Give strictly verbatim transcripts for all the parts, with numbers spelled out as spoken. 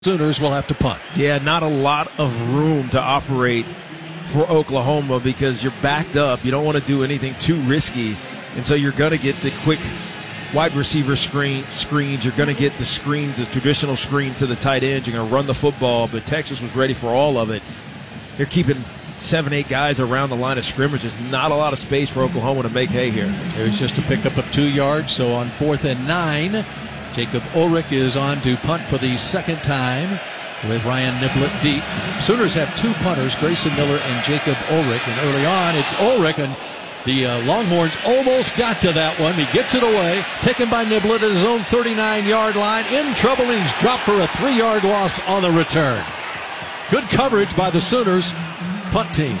Sooners will have to punt. Yeah, not a lot of room to operate for Oklahoma because you're backed up. You don't want to do anything too risky, and so you're going to get the quick wide receiver screen screens. You're going to get the screens, the traditional screens to the tight ends. You're going to run the football, but Texas was ready for all of it. They're keeping seven, eight guys around the line of scrimmage. There's not a lot of space for Oklahoma to make hay here. There's just a pickup of two yards, so on fourth and nine, Jacob Ulrich is on to punt for the second time with Ryan Niblett deep. Sooners have two punters, Grayson Miller and Jacob Ulrich, and early on it's Ulrich, and the uh, Longhorns almost got to that one. He gets it away, taken by Niblett at his own thirty-nine-yard line. In trouble, and he's dropped for a three-yard loss on the return. Good coverage by the Sooners punt team.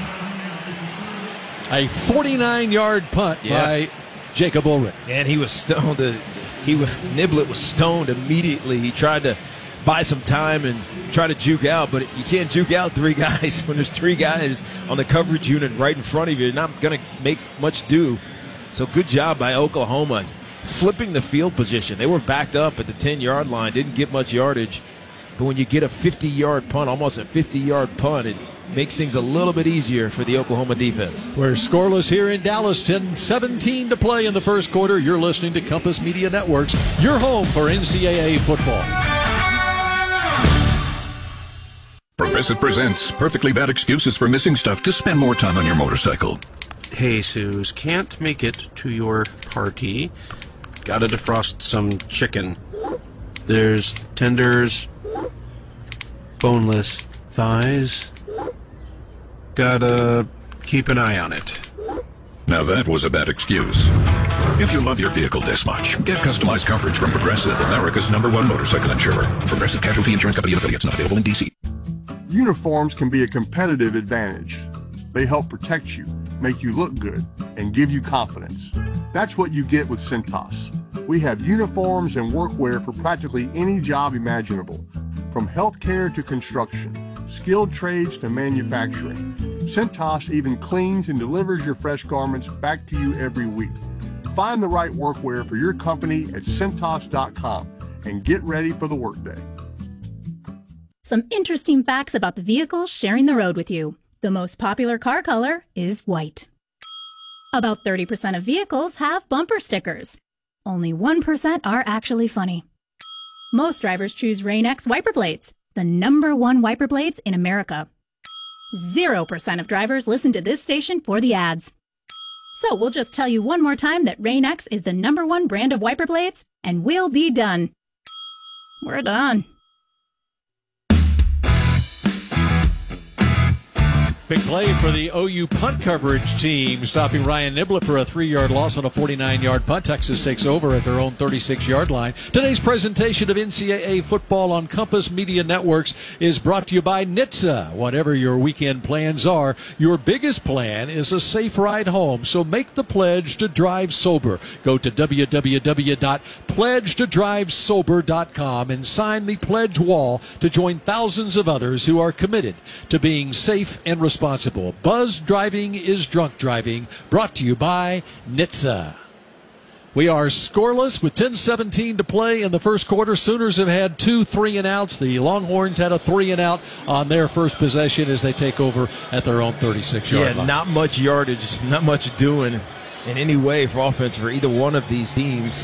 A forty-nine-yard punt yeah. by Jacob Ulrich. And he was stoned. To, he was, Niblett was stoned immediately. He tried to buy some time and try to juke out, but you can't juke out three guys. When there's three guys on the coverage unit right in front of you, you're not going to make much do. So good job by Oklahoma flipping the field position. They were backed up at the ten-yard line, didn't get much yardage. But when you get a fifty-yard punt, almost a fifty-yard punt, it makes things a little bit easier for the Oklahoma defense. We're scoreless here in Dallas, ten seventeen to play in the first quarter. You're listening to Compass Media Networks, your home for N C double A football. Progressive presents Perfectly Bad Excuses for Missing Stuff to Spend More Time on Your Motorcycle. Hey, Suze, can't make it to your party. Gotta defrost some chicken. There's tenders, boneless thighs. Gotta keep an eye on it. Now that was a bad excuse. If you love your vehicle this much, get customized coverage from Progressive, America's number one motorcycle insurer. Progressive Casualty Insurance Company and affiliates, not available in D C. Uniforms can be a competitive advantage. They help protect you, make you look good, and give you confidence. That's what you get with Cintas. We have uniforms and workwear for practically any job imaginable, from healthcare to construction, skilled trades to manufacturing. Cintas even cleans and delivers your fresh garments back to you every week. Find the right workwear for your company at Cintas dot com and get ready for the workday. Some interesting facts about the vehicles sharing the road with you. The most popular car color is white. About thirty percent of vehicles have bumper stickers. Only one percent are actually funny. Most drivers choose Rain-X wiper blades, the number one wiper blades in America. Zero percent of drivers listen to this station for the ads. So we'll just tell you one more time that Rain-X is the number one brand of wiper blades, and we'll be done. We're done. Big play for the O U punt coverage team, stopping Ryan Niblett for a three-yard loss on a forty-nine-yard punt. Texas takes over at their own thirty-six-yard line. Today's presentation of N C double A football on Compass Media Networks is brought to you by N H T S A. Whatever your weekend plans are, your biggest plan is a safe ride home. So make the pledge to drive sober. Go to w w w dot pledge to drive sober dot com and sign the pledge wall to join thousands of others who are committed to being safe and responsible. Responsible. Buzz driving is drunk driving. Brought to you by N H T S A. We are scoreless with ten seventeen to play in the first quarter. Sooners have had two three and outs. The Longhorns had a three and out on their first possession as they take over at their own thirty-six-yard yeah, line. Not much yardage, not much doing in any way for offense for either one of these teams.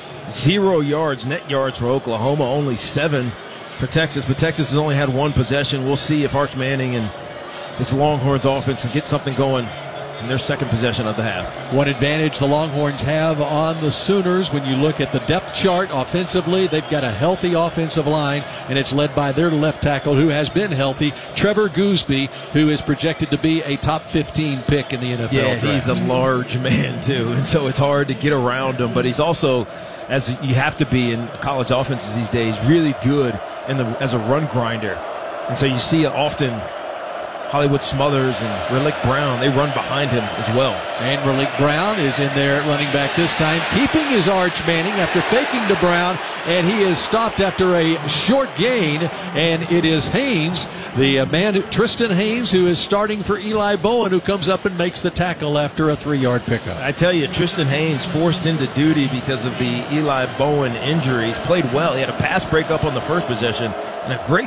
Zero yards, net yards for Oklahoma, only seven for Texas. But Texas has only had one possession. We'll see if Arch Manning and this Longhorns offense can get something going in their second possession of the half. One advantage the Longhorns have on the Sooners, when you look at the depth chart offensively, they've got a healthy offensive line, and it's led by their left tackle, who has been healthy, Trevor Gooseby, who is projected to be a top fifteen pick in the N F L Yeah, draft. He's a large man, too, and so it's hard to get around him, but he's also, as you have to be in college offenses these days, really good in the, as a run grinder. And so you see it often. Hollywood Smothers and Relic Brown, they run behind him as well. And Relic Brown is in there at running back this time, keeping his Arch Manning after faking to Brown, and he is stopped after a short gain, and it is Haynes, the man, Tristan Haynes, who is starting for Eli Bowen, who comes up and makes the tackle after a three-yard pickup. I tell you, Tristan Haynes forced into duty because of the Eli Bowen injury. He's played well. He had a pass breakup on the first possession, And a great